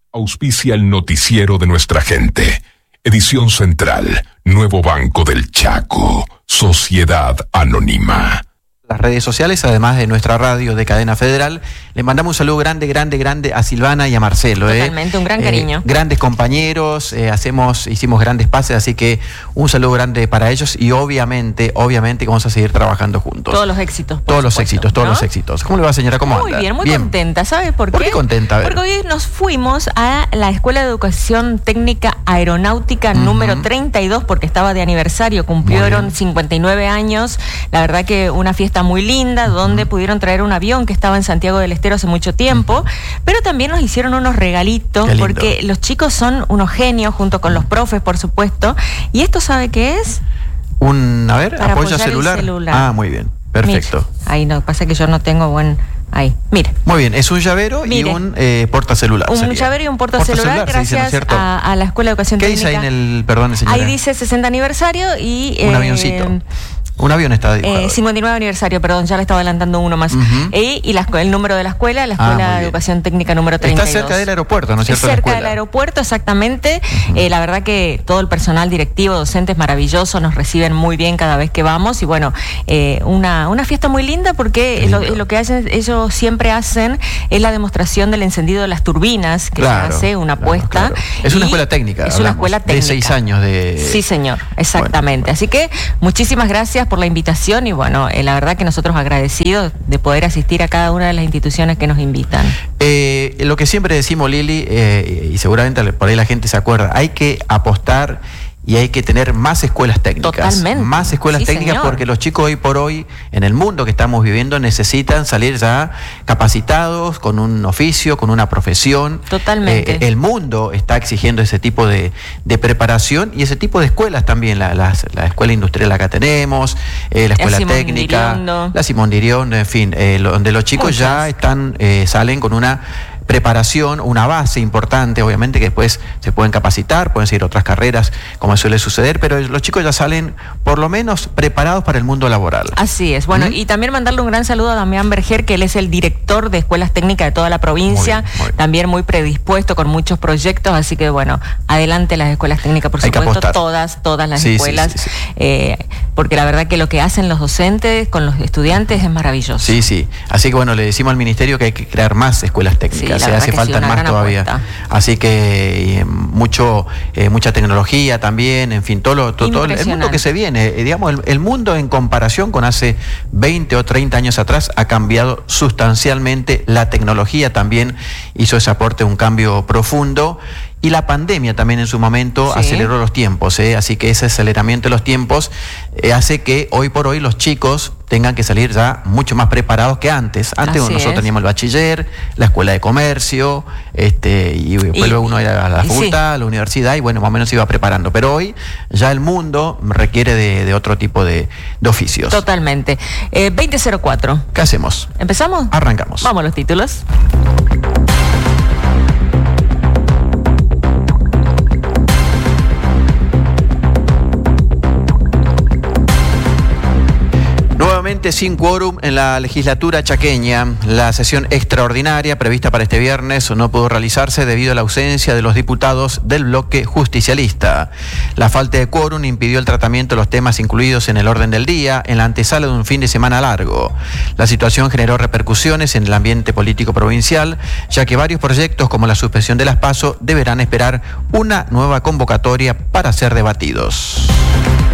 Auspicia el noticiero de nuestra gente. Edición central, Nuevo Banco del Chaco, Sociedad Anónima. Las redes sociales, además de nuestra radio de Cadena Federal, le mandamos un saludo grande a Silvana y a Marcelo. Totalmente, un gran cariño. Grandes compañeros, hicimos grandes pases, así que un saludo grande para ellos y obviamente que vamos a seguir trabajando juntos. Todos los éxitos. Todos los éxitos. ¿Cómo le va, señora? ¿Cómo anda? Muy bien, contenta. ¿Sabes por qué? ¿Por qué contenta? A ver. Porque hoy nos fuimos a la Escuela de Educación Técnica Aeronáutica número 32, porque estaba de aniversario, cumplieron 59 años. La verdad que una fiesta muy linda, donde pudieron traer un avión que estaba en Santiago del Estero hace mucho tiempo, pero también nos hicieron unos regalitos, porque los chicos son unos genios, junto con los profes, por supuesto. ¿Y esto sabe qué es? Para apoya celular. Ah, muy bien, perfecto. Mire, ahí no, pasa que yo no tengo ahí, mire. Muy bien, es un llavero y un portacelular. Un llavero y un portacelular, gracias a la Escuela de Educación Técnica. ¿Qué dice ahí en el, perdón, señora? Ahí dice 60 aniversario y... un avioncito. Un avión está dibujado. 59 aniversario, perdón, ya le estaba adelantando uno más. Y el número de la Escuela de Educación Técnica número 32. Está cerca del aeropuerto, ¿no es cierto? Cerca del aeropuerto, exactamente. La verdad que todo el personal directivo, docente es maravilloso, nos reciben muy bien cada vez que vamos. Y bueno, una fiesta muy linda, porque lo que ellos siempre hacen es la demostración del encendido de las turbinas, que se hace una apuesta. Es una escuela técnica. Es una escuela técnica. De 6 años de... Sí, señor, exactamente. Bueno. Así que muchísimas gracias por la invitación y bueno, la verdad que nosotros agradecidos de poder asistir a cada una de las instituciones que nos invitan. Lo que siempre decimos, Lili, y seguramente por ahí la gente se acuerda, hay que apostar y hay que tener más escuelas técnicas. Totalmente. Más escuelas técnicas, señor. Porque los chicos hoy por hoy, en el mundo que estamos viviendo, necesitan salir ya capacitados, con un oficio, con una profesión. Totalmente. El mundo está exigiendo ese tipo de preparación y ese tipo de escuelas también. La escuela industrial acá tenemos, la escuela técnica, la Simón Diriondo, en fin, donde los chicos ya salen con una preparación, una base importante, obviamente, que después se pueden capacitar, pueden seguir otras carreras, como suele suceder, pero los chicos ya salen por lo menos preparados para el mundo laboral. Así es. Bueno, y también mandarle un gran saludo a Damián Berger, que él es el director de escuelas técnicas de toda la provincia, muy bien. También muy predispuesto con muchos proyectos, así que bueno, adelante las escuelas técnicas, por supuesto, todas las escuelas, porque la verdad que lo que hacen los docentes con los estudiantes es maravilloso. Sí, así que bueno, le decimos al ministerio que hay que crear más escuelas técnicas. Se hace falta más todavía. Así que mucha tecnología también, en fin, todo el mundo que se viene, digamos, el mundo en comparación con hace 20 o 30 años atrás ha cambiado sustancialmente. La tecnología también hizo ese aporte, un cambio profundo. Y la pandemia también en su momento aceleró los tiempos, así que ese aceleramiento de los tiempos hace que hoy por hoy los chicos tengan que salir ya mucho más preparados que antes. Antes nosotros teníamos el bachiller, la escuela de comercio, y luego uno iba a la facultad, a la universidad, y bueno, más o menos se iba preparando. Pero hoy ya el mundo requiere de otro tipo de oficios. Totalmente. 2004. ¿Qué hacemos? ¿Empezamos? Arrancamos. Vamos a los títulos. Sin quórum en la legislatura chaqueña. La sesión extraordinaria prevista para este viernes no pudo realizarse debido a la ausencia de los diputados del bloque justicialista. La falta de quórum impidió el tratamiento de los temas incluidos en el orden del día en la antesala de un fin de semana largo. La situación generó repercusiones en el ambiente político provincial, ya que varios proyectos como la suspensión de las PASO deberán esperar una nueva convocatoria para ser debatidos.